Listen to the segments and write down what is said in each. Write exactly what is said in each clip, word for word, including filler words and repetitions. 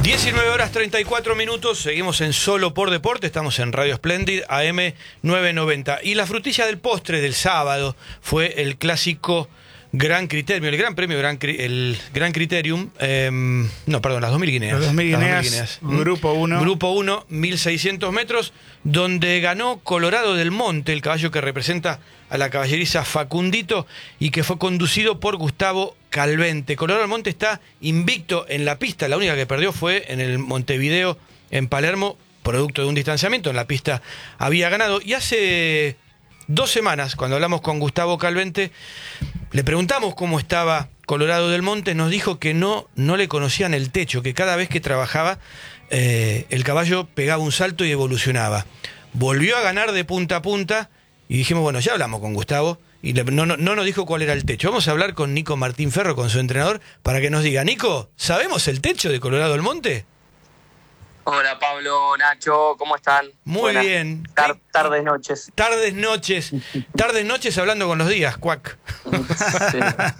diecinueve horas treinta y cuatro minutos, seguimos en Solo por Deporte, estamos en Radio Splendid, A M novecientos noventa. Y la frutilla del postre del sábado fue el clásico Gran Criterium, el Gran Premio, Gran, el Gran Criterium, eh, no, perdón, las dos mil guineas. Las dos mil guineas, guineas. Grupo uno. Grupo uno, mil seiscientos metros, donde ganó Colorado del Monte, el caballo que representa a la caballeriza Facundito y que fue conducido por Gustavo Calvente. Colorado del Monte está invicto en la pista, la única que perdió fue en el Montevideo, en Palermo, producto de un distanciamiento, en la pista había ganado. Y hace dos semanas, cuando hablamos con Gustavo Calvente, le preguntamos cómo estaba Colorado del Monte, nos dijo que no, no le conocían el techo, que cada vez que trabajaba eh, el caballo pegaba un salto y evolucionaba. Volvió a ganar de punta a punta y dijimos, bueno, ya hablamos con Gustavo y le, no, no, no nos dijo cuál era el techo. Vamos a hablar con Nico Martín Ferro, con su entrenador, para que nos diga, Nico, ¿sabemos el techo de Colorado del Monte? Hola Pablo, Nacho, ¿cómo están? Muy Buenas bien. Tar tardes, noches. Tardes, noches. Tardes, noches hablando con los días, cuac. Sí.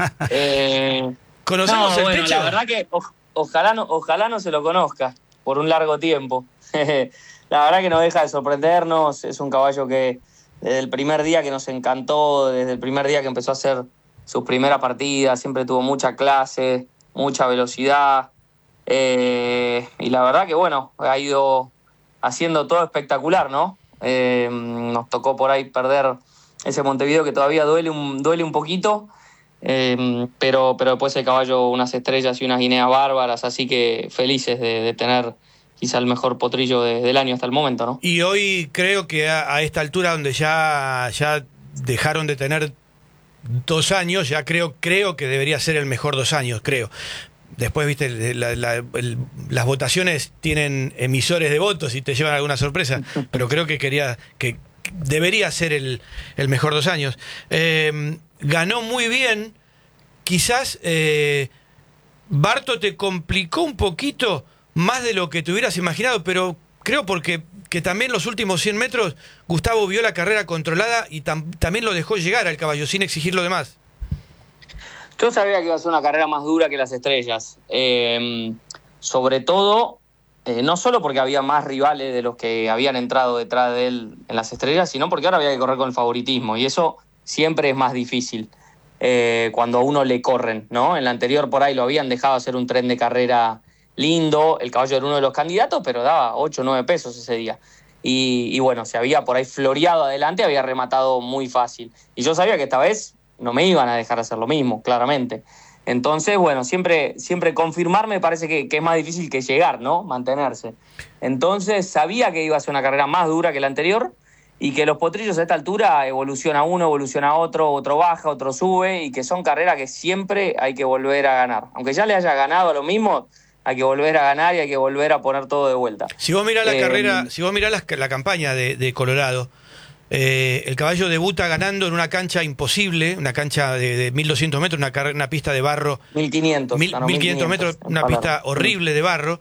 Eh, ¿Conocemos no, el bueno, techo? La verdad que o ojalá, no, ojalá no se lo conozca por un largo tiempo. La verdad que no deja de sorprendernos. Es un caballo que desde el primer día que nos encantó, desde el primer día que empezó a hacer sus primeras partidas, siempre tuvo mucha clase, mucha velocidad. Eh, y la verdad que bueno, ha ido haciendo todo espectacular, ¿no? Eh, nos tocó por ahí perder ese Montevideo que todavía duele un, duele un poquito, eh, pero, pero después el caballo unas estrellas y unas guineas bárbaras, así que felices de, de tener quizá el mejor potrillo de, del año hasta el momento, ¿no? Y hoy creo que a, a esta altura donde ya, ya dejaron de tener dos años, ya creo, creo que debería ser el mejor dos años, creo. Después, viste, la, la, el, las votaciones tienen emisores de votos y te llevan alguna sorpresa, pero creo que quería que debería ser el, el mejor dos años. Eh, ganó muy bien, quizás eh, Barto te complicó un poquito más de lo que te hubieras imaginado, pero creo porque que también los últimos cien metros Gustavo vio la carrera controlada y tam, también lo dejó llegar al caballo sin exigir lo demás. Yo sabía que iba a ser una carrera más dura que las estrellas, eh, sobre todo, eh, no solo porque había más rivales de los que habían entrado detrás de él en las estrellas, sino porque ahora había que correr con el favoritismo, y eso siempre es más difícil eh, cuando a uno le corren, ¿no? En la anterior por ahí lo habían dejado hacer un tren de carrera lindo, el caballo era uno de los candidatos, pero daba ocho o nueve pesos ese día. Y, y bueno, se había por ahí floreado adelante, había rematado muy fácil. Y yo sabía que esta vez no me iban a dejar hacer lo mismo, claramente. Entonces, bueno, siempre, siempre confirmar me parece que, que es más difícil que llegar, ¿no? Mantenerse. Entonces, sabía que iba a ser una carrera más dura que la anterior y que los potrillos a esta altura evoluciona uno, evoluciona otro, otro baja, otro sube, y que son carreras que siempre hay que volver a ganar. Aunque ya le haya ganado a lo mismo, hay que volver a ganar y hay que volver a poner todo de vuelta. Si vos mirás la eh, carrera, si vos mirás la, la campaña de, de Colorado, Eh, el caballo debuta ganando en una cancha imposible, una cancha de, de mil doscientos metros, una, una pista de barro. mil quinientos. Mil, mil quinientos metros, una pista horrible de barro.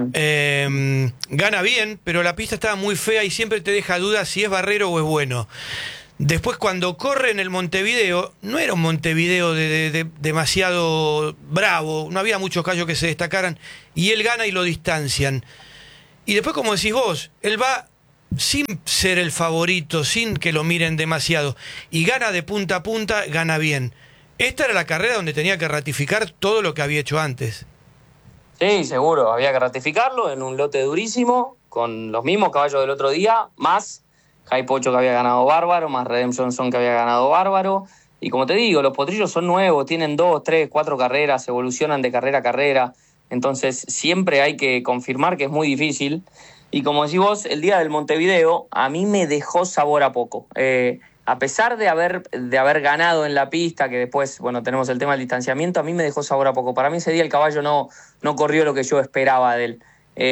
Eh, gana bien, pero la pista estaba muy fea y siempre te deja dudas si es barrero o es bueno. Después, cuando corre en el Montevideo, no era un Montevideo de, de, de, demasiado bravo, no había muchos caballos que se destacaran, y él gana y lo distancian. Y después, como decís vos, él va sin ser el favorito, sin que lo miren demasiado, y gana de punta a punta, gana bien. Esta era la carrera donde tenía que ratificar todo lo que había hecho antes. Sí, seguro, había que ratificarlo en un lote durísimo, con los mismos caballos del otro día, más Hype ocho que había ganado bárbaro, más Redemption Son que había ganado bárbaro. Y como te digo, los potrillos son nuevos, tienen dos, tres, cuatro carreras, evolucionan de carrera a carrera, entonces siempre hay que confirmar que es muy difícil. Y como decís vos, el día del Montevideo a mí me dejó sabor a poco. Eh, a pesar de haber, de haber ganado en la pista, que después, bueno, tenemos el tema del distanciamiento, a mí me dejó sabor a poco. Para mí ese día el caballo no, no corrió lo que yo esperaba de él.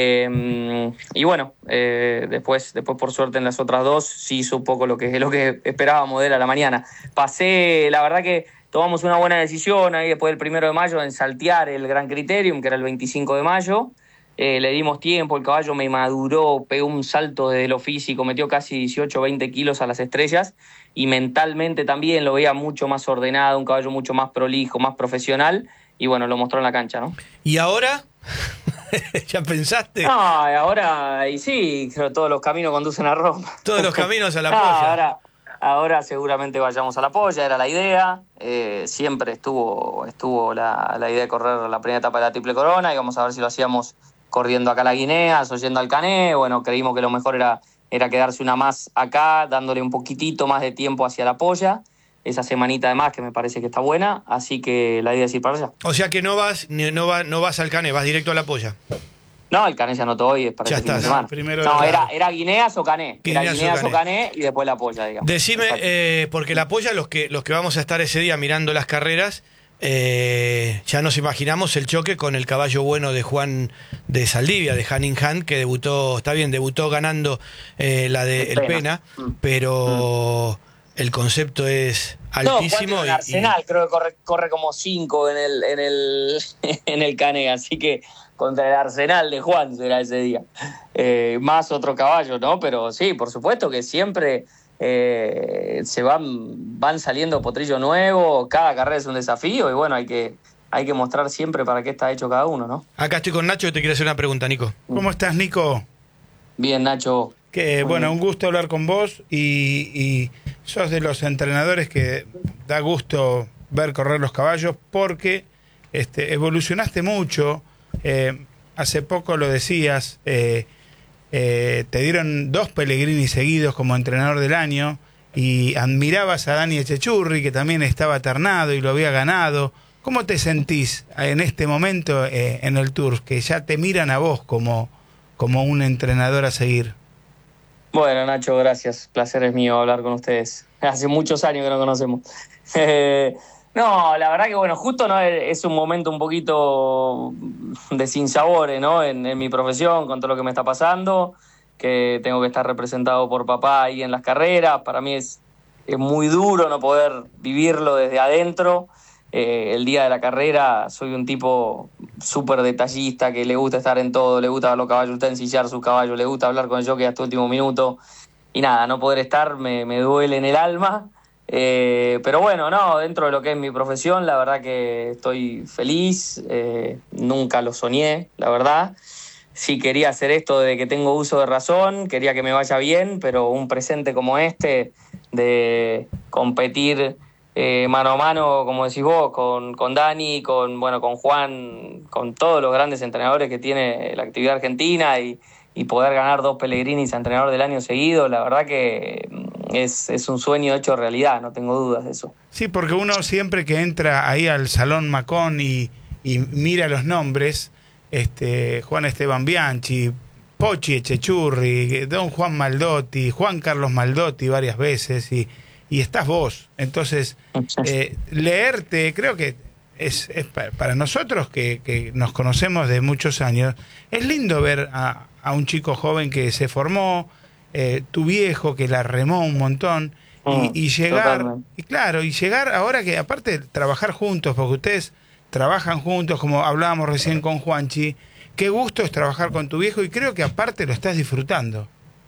Eh, y bueno, eh, después, después por suerte en las otras dos sí hizo un poco lo que, lo que esperábamos de él a la mañana. Pasé, la verdad que tomamos una buena decisión ahí después del primero de mayo en saltear el Gran Criterium, que era el veinticinco de mayo. Eh, le dimos tiempo, el caballo me maduró, pegó un salto desde lo físico, metió casi dieciocho, veinte kilos a las estrellas, y mentalmente también lo veía mucho más ordenado, un caballo mucho más prolijo, más profesional, y bueno, lo mostró en la cancha, ¿no? ¿Y ahora? ¿Ya pensaste? No, ahora, y sí, creo que todos los caminos conducen a Roma. Todos los caminos a la No, polla. ahora, ahora seguramente vayamos a la polla, era la idea. Eh, siempre estuvo, estuvo la, la idea de correr la primera etapa de la Triple Corona, y vamos a ver si lo hacíamos corriendo acá a la Guineas o yendo al Cané. Bueno, creímos que lo mejor era, era quedarse una más acá, dándole un poquitito más de tiempo hacia la polla. Esa semanita de más que me parece que está buena, así que la idea es ir para allá. O sea que no vas, no vas, no vas al Cané, vas directo a la polla. No, el Cané ya no hoy, es para Ya este fin de estás. semana. Primero No, de- era, era Guineas o Cané. Era Guineas o Guineas Cané. o Cané y después la polla, digamos. Decime, Exacto. eh, porque la polla, los que, los que vamos a estar ese día mirando las carreras, eh, ya nos imaginamos el choque con el caballo bueno de Juan de Saldivia, de Hand in Hand, que debutó, está bien, debutó ganando eh, la de El El Pena. Pena, Mm. pero el concepto es No, altísimo. Juan y- en Arsenal, creo que corre, corre como cinco en el, en el, en el Cané, así que contra el Arsenal de Juan será ese día. Eh, más otro caballo, ¿no? Pero sí, por supuesto que siempre eh, se van, van saliendo potrillos nuevos, cada carrera es un desafío, y bueno, hay que, hay que mostrar siempre para qué está hecho cada uno, ¿no? y acá estoy con Nacho, que te quiere hacer una pregunta, Nico. ¿Cómo estás, Nico? Bien, Nacho. Que Muy bueno, bien. un gusto hablar con vos y, y sos de los entrenadores que da gusto ver correr los caballos porque este, evolucionaste mucho. Eh, hace poco lo decías, eh, eh, te dieron dos Pellegrini seguidos como entrenador del año y admirabas a Dani Echechurri, que también estaba ternado y lo había ganado. ¿Cómo te sentís en este momento eh, en el Tour, que ya te miran a vos como, como un entrenador a seguir? Bueno, Nacho, gracias. Placer es mío hablar con ustedes. Hace muchos años que nos conocemos. Eh, no, la verdad que, bueno, justo no es, es un momento un poquito de sinsabores, ¿no? En, en mi profesión, con todo lo que me está pasando, que tengo que estar representado por papá ahí en las carreras. Para mí es, es muy duro no poder vivirlo desde adentro. Eh, el día de la carrera soy un tipo súper detallista, que le gusta estar en todo, le gusta ver los caballos, le gusta ensillar su caballo, le gusta hablar con el jockey hasta el último minuto. Y nada, no poder estar me, me duele en el alma. Eh, pero bueno, no, dentro de lo que es mi profesión, la verdad que estoy feliz. Eh, nunca lo soñé, la verdad. Sí quería hacer esto desde que tengo uso de razón, quería que me vaya bien, pero un presente como este, de competir Eh, mano a mano, como decís vos, con, con Dani, con, bueno, con Juan, con todos los grandes entrenadores que tiene la actividad argentina, y, y poder ganar dos Pellegrinis a entrenador del año seguido, la verdad que es, es un sueño hecho realidad, no tengo dudas de eso. Sí, porque uno siempre que entra ahí al Salón Macón y, y mira los nombres, este, Juan Esteban Bianchi, Pochi Echechurri, don Juan Maldotti, Juan Carlos Maldotti varias veces, y, y estás vos. Entonces, eh, leerte, creo que es, es pa- para nosotros que, que nos conocemos de muchos años, es lindo ver a, a un chico joven que se formó, eh, tu viejo que la remó un montón, Mm, y, y llegar, totalmente. y claro, y llegar ahora que aparte de trabajar juntos, porque ustedes trabajan juntos, como hablábamos recién con Juanchi, qué gusto es trabajar con tu viejo, y creo que aparte lo estás disfrutando.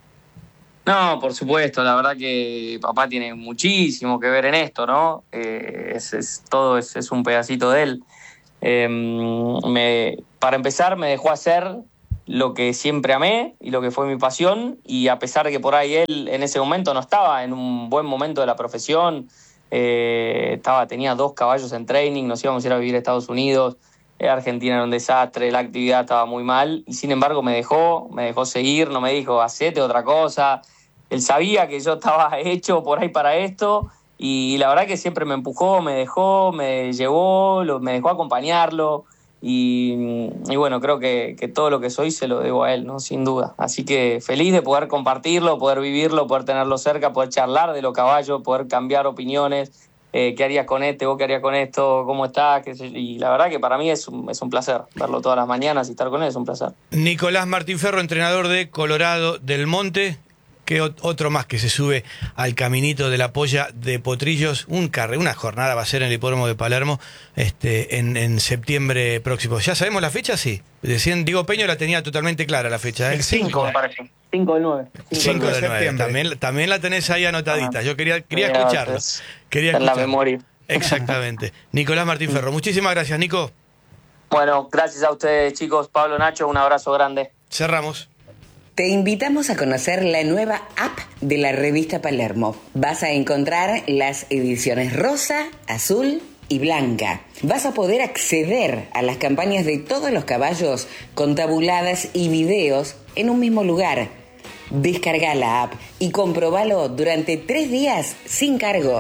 No, por supuesto, la verdad que papá tiene muchísimo que ver en esto, ¿no? Eh, es, es- todo es, es un pedacito de él. Eh, me, para empezar, me dejó hacer lo que siempre amé y lo que fue mi pasión, y a pesar de que por ahí él en ese momento no estaba en un buen momento de la profesión, eh, estaba, tenía dos caballos en training, nos íbamos a ir a vivir a Estados Unidos, eh, Argentina era un desastre, la actividad estaba muy mal, y sin embargo me dejó, me dejó seguir, no me dijo, hacete otra cosa. Él sabía que yo estaba hecho por ahí para esto, y la verdad que siempre me empujó, me dejó, me llevó, lo, me dejó acompañarlo, y, y bueno, creo que, que todo lo que soy se lo debo a él, ¿no? Sin duda. Así que feliz de poder compartirlo, poder vivirlo, poder tenerlo cerca, poder charlar de los caballos, poder cambiar opiniones. Eh, ¿qué harías con este? ¿Vos qué harías con esto? ¿Cómo estás? ¿Qué sé yo? Y la verdad que para mí es un, es un placer verlo todas las mañanas y estar con él, es un placer. Nicolás Martín Ferro, entrenador de Colorado del Monte, que ot- otro más que se sube al caminito de la polla de Potrillos. Un carre, una jornada va a ser en el hipódromo de Palermo este, en, en septiembre próximo. ¿Ya sabemos la fecha? Sí. Decían, Diego Peño la tenía totalmente clara la fecha. ¿eh? El cinco. me parece. cinco del nueve. cinco de de nueve. septiembre. También, también la tenés ahí anotadita. Ah. Yo quería, quería Mira, escucharlo. es- Quería está en la escucharlo. memoria. Exactamente. Nicolás Martín Ferro. Muchísimas gracias, Nico. Bueno, gracias a ustedes, chicos. Pablo, Nacho, un abrazo grande. Cerramos. Te invitamos a conocer la nueva app de la revista Palermo. Vas a encontrar las ediciones rosa, azul y blanca. Vas a poder acceder a las campañas de todos los caballos con tabuladas y videos en un mismo lugar. Descarga la app y comprobalo durante tres días sin cargo.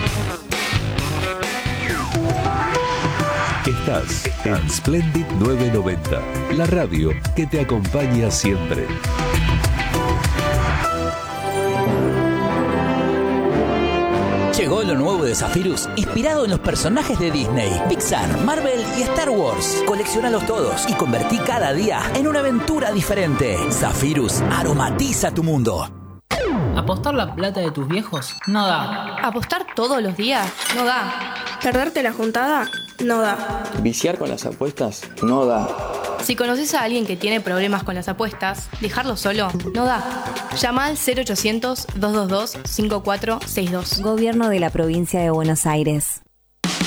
Estás en Splendid novecientos noventa, la radio que te acompaña siempre. Llegó lo nuevo de Zephyrus, inspirado en los personajes de Disney, Pixar, Marvel y Star Wars. Colecciónalos todos y convertí cada día en una aventura diferente. Zephyrus aromatiza tu mundo. ¿Apostar la plata de tus viejos? No da. ¿Apostar todos los días? No da. ¿Perderte la juntada? No da. ¿Viciar con las apuestas? No da. Si conoces a alguien que tiene problemas con las apuestas, dejarlo solo no da. Llama al cero ochocientos, dos dos dos, cinco cuatro seis dos. Gobierno de la Provincia de Buenos Aires.